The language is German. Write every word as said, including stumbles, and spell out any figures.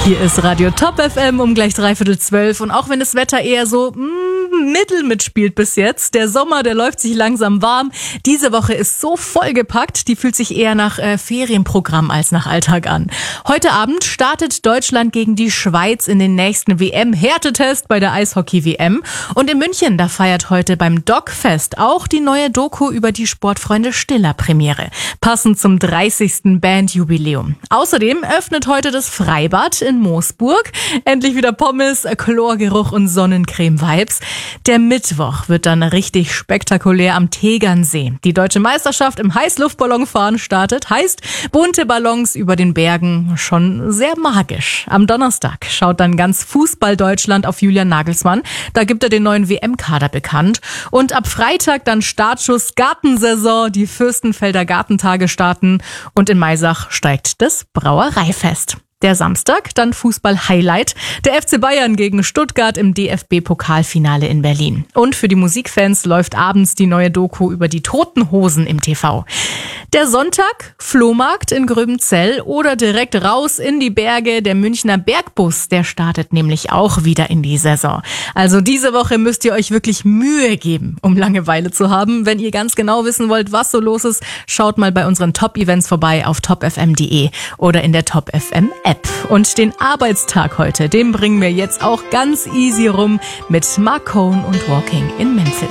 Hier ist Radio Top F M um gleich dreiviertel zwölf und auch wenn das Wetter eher so mm, mittel mitspielt bis jetzt, der Sommer, der läuft sich langsam warm. Diese Woche ist so vollgepackt, die fühlt sich eher nach äh, Ferienprogramm als nach Alltag an. Heute Abend startet Deutschland gegen die Schweiz in den nächsten W M-Härtetest bei der Eishockey-W M. Und in München, da feiert heute beim Dogfest auch die neue Doku über die Sportfreunde Stiller Premiere, passend zum dreißigsten Bandjubiläum. Außerdem öffnet heute das Freibad in Moosburg. Endlich wieder Pommes, Chlorgeruch und Sonnencreme-Vibes. Der Mittwoch wird dann richtig spektakulär am Tegernsee. Die deutsche Meisterschaft im Heißluftballonfahren startet. Heißt, bunte Ballons über den Bergen, schon sehr magisch. Am Donnerstag schaut dann ganz Fußball-Deutschland auf Julian Nagelsmann. Da gibt er den neuen W M-Kader bekannt. Und ab Freitag dann Startschuss Gartensaison. Die Fürstenfelder Gartentage starten. Und in Maisach steigt das Brauereifest. Der Samstag, dann Fußball-Highlight. Der F C Bayern gegen Stuttgart im D F B-Pokalfinale in Berlin. Und für die Musikfans läuft abends die neue Doku über die Toten Hosen im T V. Der Sonntag, Flohmarkt in Gröbenzell oder direkt raus in die Berge. Der Münchner Bergbus, der startet nämlich auch wieder in die Saison. Also diese Woche müsst ihr euch wirklich Mühe geben, um Langeweile zu haben. Wenn ihr ganz genau wissen wollt, was so los ist, schaut mal bei unseren Top-Events vorbei auf top f m punkt d e oder in der Top F M App. Und den Arbeitstag heute, den bringen wir jetzt auch ganz easy rum mit Mark Cohn und Walking in Memphis.